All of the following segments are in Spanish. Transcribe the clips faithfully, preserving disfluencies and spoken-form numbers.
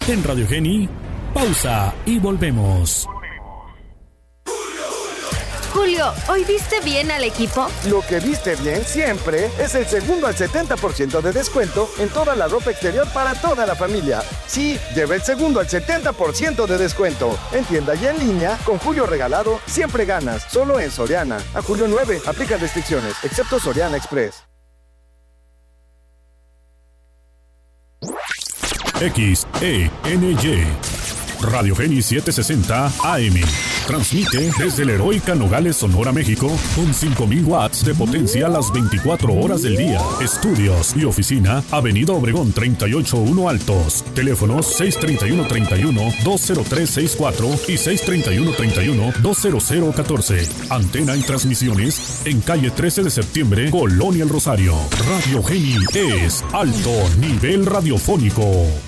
En Radio Geni, pausa y volvemos. Julio, ¿hoy viste bien al equipo? Lo que viste bien siempre es el segundo al setenta por ciento de descuento en toda la ropa exterior para toda la familia. Sí, lleva el segundo al setenta por ciento de descuento. En tienda y en línea, con Julio regalado, siempre ganas. Solo en Soriana. A julio nueve, aplica restricciones, excepto Soriana Express. X E N Y Radio Geni setecientos sesenta A M. Transmite desde la heroica Nogales, Sonora, México, con cinco mil watts de potencia las veinticuatro horas del día. Estudios y oficina, Avenida Obregón treinta y ocho uno Altos. Teléfonos seis treinta y uno treinta y uno dos cero tres sesenta y cuatro y seis treinta y uno treinta y uno dos cero cero catorce. Antena y transmisiones en calle trece de septiembre, Colonia El Rosario. Radio Geni es alto nivel radiofónico.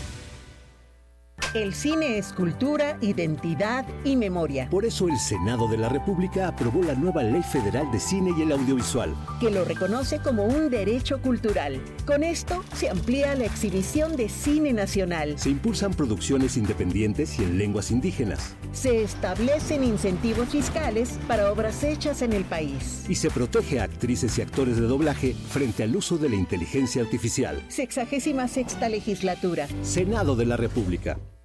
El cine es cultura, identidad y memoria. Por eso el Senado de la República aprobó la nueva Ley Federal de Cine y el Audiovisual, que lo reconoce como un derecho cultural. Con esto se amplía la exhibición de cine nacional. Se impulsan producciones independientes y en lenguas indígenas. Se establecen incentivos fiscales para obras hechas en el país. Y se protege a actrices y actores de doblaje frente al uso de la inteligencia artificial. Sexagésima sexta legislatura. Senado de la República.